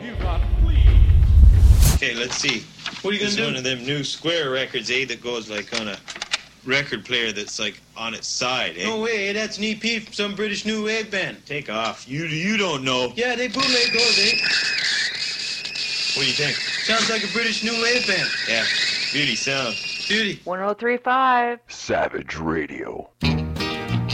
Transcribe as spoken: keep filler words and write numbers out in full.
You got fleas. Okay, let's see. What are you gonna This do? is one of them new square records, eh, that goes like on a record player that's like on its side, eh? No way, that's an E P from some British new wave band. Take off. You you don't know. Yeah, they bootleg those, eh? What do you think? Sounds like a British new wave band. Yeah, beauty sound. Beauty. one oh three point five Savage Radio.